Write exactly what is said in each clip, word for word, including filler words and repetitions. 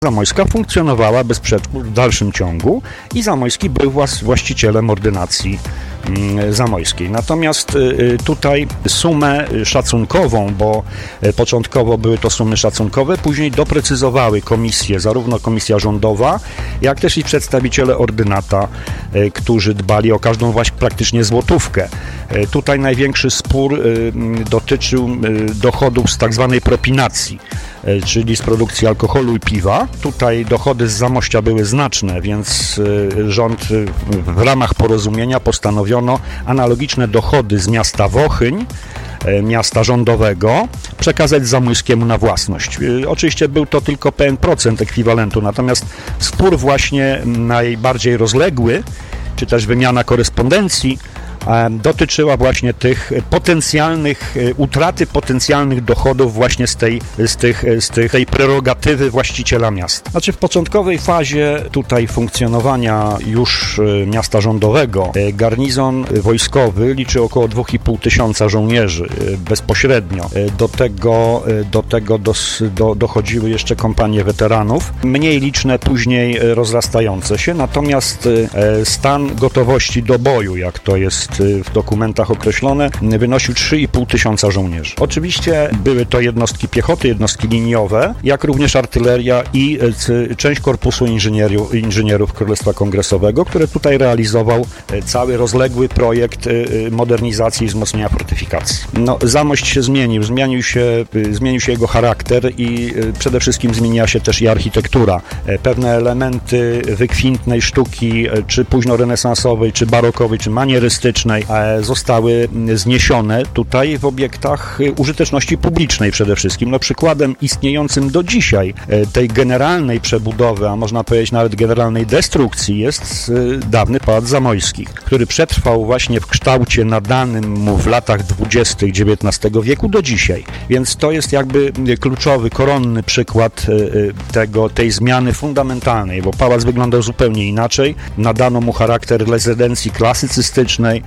Zamojska funkcjonowała bez przerwy w dalszym ciągu i Zamojski był włas- właścicielem ordynacji mm, zamojskiej. Natomiast y, tutaj sumę szacunkową, bo y, początkowo były to sumy szacunkowe, później doprecyzowały komisje, zarówno komisja rządowa, jak też i przedstawiciele ordynata, y, którzy dbali o każdą właśnie praktycznie złotówkę. Y, tutaj największy spór y, dotyczył y, dochodów z tak zwanej propinacji, czyli z produkcji alkoholu i piwa. Tutaj dochody z Zamościa były znaczne, więc rząd w ramach porozumienia postanowiono analogiczne dochody z miasta Wochyń, miasta rządowego, przekazać Zamojskiemu na własność. Oczywiście był to tylko pewien procent ekwiwalentu, natomiast spór właśnie najbardziej rozległy, czy też wymiana korespondencji, dotyczyła właśnie tych potencjalnych, utraty potencjalnych dochodów właśnie z tej, z tych, z tych, tej prerogatywy właściciela miasta. Znaczy w początkowej fazie tutaj funkcjonowania już miasta rządowego garnizon wojskowy liczy około dwa i pół tysiąca żołnierzy bezpośrednio. Do tego, do tego dos, do, dochodziły jeszcze kompanie weteranów, mniej liczne, później rozrastające się, natomiast stan gotowości do boju, jak to jest w dokumentach określone, wynosił trzy i pół tysiąca żołnierzy. Oczywiście były to jednostki piechoty, jednostki liniowe, jak również artyleria i część korpusu inżynierów, inżynierów Królestwa Kongresowego, który tutaj realizował cały rozległy projekt modernizacji i wzmocnienia fortyfikacji. No, Zamość się zmienił, zmienił się, zmienił się jego charakter i przede wszystkim zmieniła się też i architektura. Pewne elementy wykwintnej sztuki, czy późnorenesansowej, czy barokowej, czy manierystycznej zostały zniesione tutaj w obiektach użyteczności publicznej przede wszystkim. No, przykładem istniejącym do dzisiaj tej generalnej przebudowy, a można powiedzieć nawet generalnej destrukcji, jest dawny Pałac Zamojski, który przetrwał właśnie w kształcie nadanym mu w latach dwudziestych dziewiętnastego wieku do dzisiaj. Więc to jest jakby kluczowy, koronny przykład tego, tej zmiany fundamentalnej, bo pałac wyglądał zupełnie inaczej. Nadano mu charakter rezydencji klasycystycznej,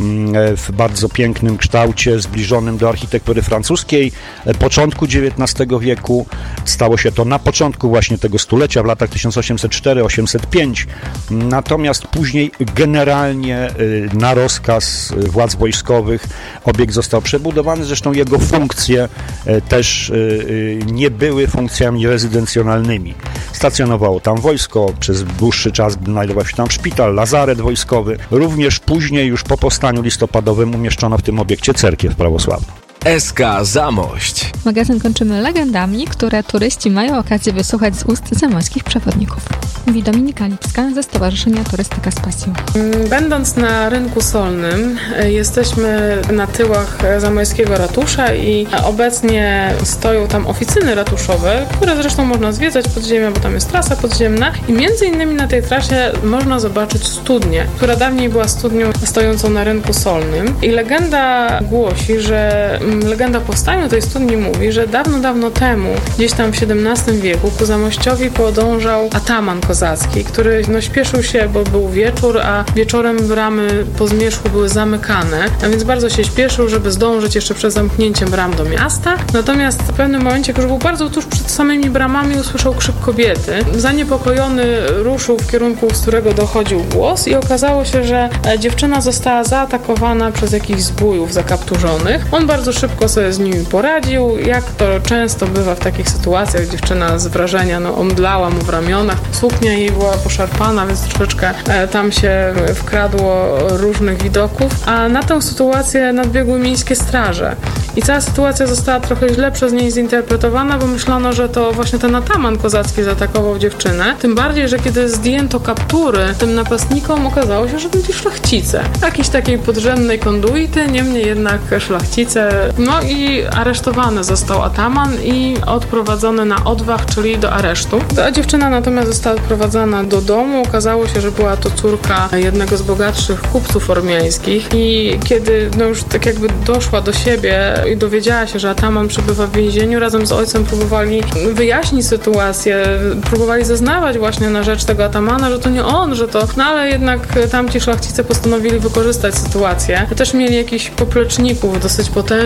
w bardzo pięknym kształcie, zbliżonym do architektury francuskiej początku dziewiętnastego wieku. Stało się to na początku właśnie tego stulecia, w latach tysiąc osiemset cztery do osiemset pięć. Natomiast później generalnie na rozkaz władz wojskowych obiekt został przebudowany. Zresztą jego funkcje też nie były funkcjami rezydencjonalnymi. Stacjonowało tam wojsko, przez dłuższy czas znajdował się tam szpital, lazaret wojskowy. Również później, już po powstaniu listopadowym, umieszczono w tym obiekcie cerkiew prawosławną. S K Zamość. Magazyn kończymy legendami, które turyści mają okazję wysłuchać z ust zamojskich przewodników. Mówi Dominika Lipska ze Stowarzyszenia Turystyka z Pasją. Będąc na rynku solnym, jesteśmy na tyłach zamojskiego ratusza i obecnie stoją tam oficyny ratuszowe, które zresztą można zwiedzać podziemia, bo tam jest trasa podziemna i między innymi na tej trasie można zobaczyć studnię, która dawniej była studnią stojącą na rynku solnym i legenda głosi, że legenda powstania tej studni mówi, że dawno, dawno temu, gdzieś tam w siedemnastym wieku, ku Zamościowi podążał ataman kozacki, który no, śpieszył się, bo był wieczór, a wieczorem bramy po zmierzchu były zamykane, a więc bardzo się śpieszył, żeby zdążyć jeszcze przed zamknięciem bram do miasta. Natomiast w pewnym momencie, jak już był bardzo tuż przed samymi bramami, usłyszał krzyk kobiety. Zaniepokojony ruszył w kierunku, z którego dochodził głos i okazało się, że dziewczyna została zaatakowana przez jakichś zbójów zakapturzonych. On bardzo szybko sobie z nimi poradził. Jak to często bywa w takich sytuacjach, dziewczyna z wrażenia no, omdlała mu w ramionach, suknia jej była poszarpana, więc troszeczkę e, tam się wkradło różnych widoków, a na tę sytuację nadbiegły miejskie straże. I cała sytuacja została trochę źle przez niej zinterpretowana, bo myślano, że to właśnie ten ataman kozacki zaatakował dziewczynę. Tym bardziej, że kiedy zdjęto kaptury tym napastnikom, okazało się, że to byli szlachcice. Jakiejś takiej podrzędnej konduity, niemniej jednak szlachcice. No i aresztowany został ataman i odprowadzony na odwach, czyli do aresztu. A dziewczyna natomiast została odprowadzana do domu. Okazało się, że była to córka jednego z bogatszych kupców ormiańskich i kiedy no już tak jakby doszła do siebie i dowiedziała się, że ataman przebywa w więzieniu, razem z ojcem próbowali wyjaśnić sytuację, próbowali zeznawać właśnie na rzecz tego atamana, że to nie on, że to... No ale jednak tamci szlachcice postanowili wykorzystać sytuację. Też mieli jakichś popleczników dosyć potężnych,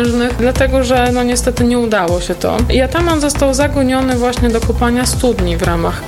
potężnych, dlatego że no niestety nie udało się to. I ataman został zagoniony właśnie do kopania studni w ramach